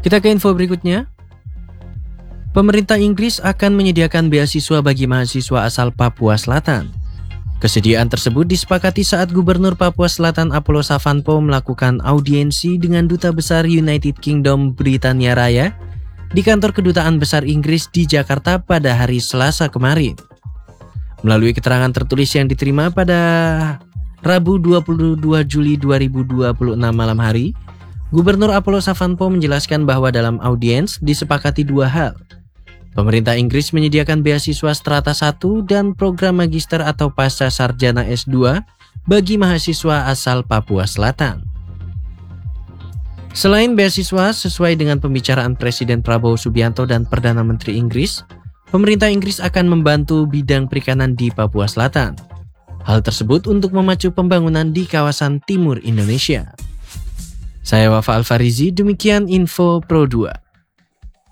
Kita ke info berikutnya. Pemerintah Inggris akan menyediakan beasiswa bagi mahasiswa asal Papua Selatan. Kesediaan tersebut disepakati saat Gubernur Papua Selatan Apollo Savanpo melakukan audiensi dengan Duta Besar United Kingdom Britania Raya di kantor Kedutaan Besar Inggris di Jakarta pada hari Selasa kemarin. Melalui keterangan tertulis yang diterima pada Rabu 22 Juli 2026 malam hari, Gubernur Apollo Savanpo menjelaskan bahwa dalam audiens disepakati dua hal. Pemerintah Inggris menyediakan beasiswa strata 1 dan program magister atau pasca sarjana S2 bagi mahasiswa asal Papua Selatan. Selain beasiswa, sesuai dengan pembicaraan Presiden Prabowo Subianto dan Perdana Menteri Inggris, pemerintah Inggris akan membantu bidang perikanan di Papua Selatan. Hal tersebut untuk memacu pembangunan di kawasan timur Indonesia. Saya Wafa Alfarizi, demikian info Pro 2.